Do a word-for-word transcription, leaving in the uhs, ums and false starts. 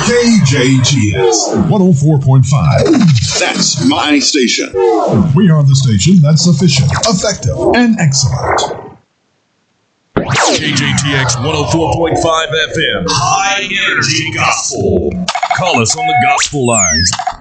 K J T S one oh four point five. That's my station. We are the station that's efficient, effective, and excellent. K J T X one oh four point five F M. High Energy Gospel. Call us on the gospel lines